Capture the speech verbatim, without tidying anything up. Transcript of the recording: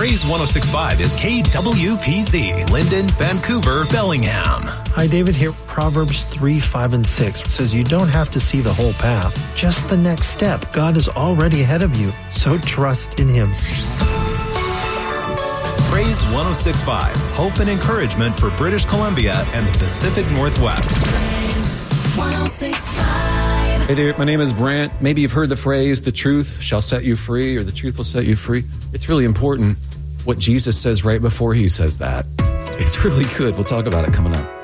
Praise one oh six point five is K W P Z, Linden, Vancouver, Bellingham. Hi, David here. Proverbs three, five, and six says you don't have to see the whole path, just the next step. God is already ahead of you, so trust in Him. Praise one oh six point five, hope and encouragement for British Columbia and the Pacific Northwest. Praise one oh six point five. Hey there, my name is Brant. Maybe you've heard the phrase, the truth shall set you free, or the truth will set you free. It's really important what Jesus says right before He says that. It's really good. We'll talk about it coming up.